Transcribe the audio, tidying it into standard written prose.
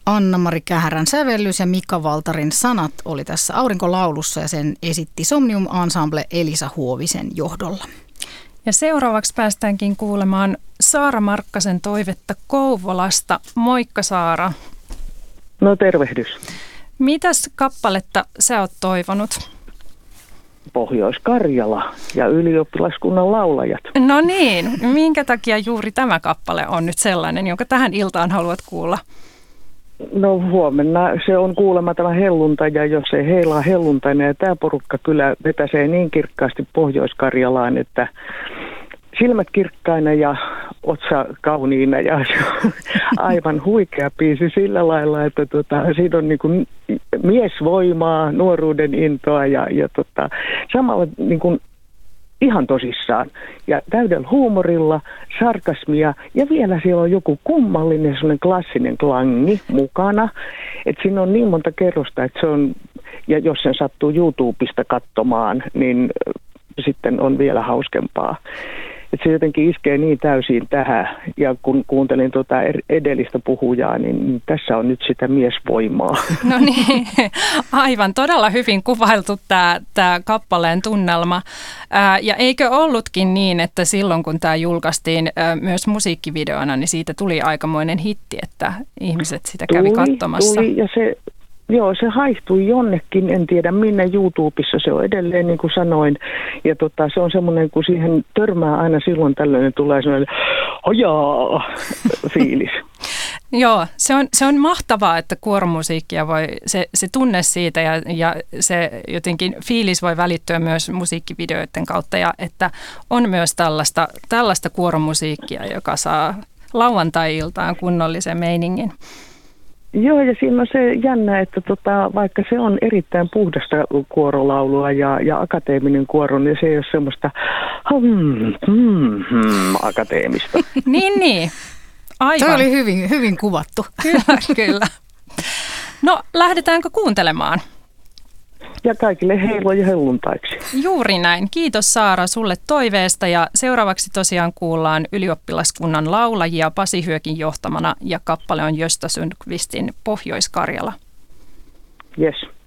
Anna-Mari Kähärän sävellys ja Mika Valtarin sanat oli tässä Aurinkolaulussa ja sen esitti Somnium Ensemble Elisa Huovisen johdolla. Ja seuraavaksi päästäänkin kuulemaan Saara Markkasen toivetta Kouvolasta. Moikka Saara. No tervehdys. Mitäs kappaletta sä oot toivonut? Pohjois-Karjala ja ylioppilaskunnan laulajat. No niin, minkä takia juuri tämä kappale on nyt sellainen, jonka tähän iltaan haluat kuulla? No huomenna se on kuulemma tämä helluntai ja jos ei heilaa helluntaina ja tämä porukka kyllä vetäsee niin kirkkaasti Pohjois-Karjalaan, että silmät kirkkaina ja otsa kauniina ja aivan huikea biisi sillä lailla, että siinä on niin kuin miesvoimaa, nuoruuden intoa ja samalla niin kuin ihan tosissaan ja täydellä huumorilla, sarkasmia ja vielä siellä on joku kummallinen sellainen klassinen klangi mukana, että siinä on niin monta kerrosta, että se on, ja jos sen sattuu YouTubesta katsomaan, niin sitten on vielä hauskempaa. Että se jotenkin iskee niin täysin tähän, ja kun kuuntelin edellistä puhujaa, niin tässä on nyt sitä miesvoimaa. No niin, aivan todella hyvin kuvailtu tämä kappaleen tunnelma. Ja eikö ollutkin niin, että silloin kun tämä julkaistiin myös musiikkivideona, niin siitä tuli aikamoinen hitti, että ihmiset sitä kävi katsomassa? Tuli, ja se haihtui jonnekin, en tiedä minne, YouTubessa se on edelleen, niin kuin sanoin. Ja se on semmoinen, kun siihen törmää aina silloin tällöin, niin tulee semmoinen ojaa fiilis. Joo, se on mahtavaa, että kuoromusiikkia voi, se tunne siitä ja se jotenkin fiilis voi välittyä myös musiikkivideoiden kautta ja että on myös tällaista kuoromusiikkia, joka saa lauantai-iltaan kunnollisen meiningin. Joo, ja siinä on se jännä, että vaikka se on erittäin puhdasta kuorolaulua ja akateeminen kuoro, niin se ei ole semmoista akateemista. Niin. Aivan. Tämä oli hyvin, hyvin kuvattu. Kyllä. No, lähdetäänkö kuuntelemaan? Ja kaikille heilua ja helluntaiksi. Juuri näin. Kiitos Saara sulle toiveesta ja seuraavaksi tosiaan kuullaan ylioppilaskunnan laulajia Pasi Hyökin johtamana ja kappale on Gösta Sundqvistin Pohjois-Karjala. Yes.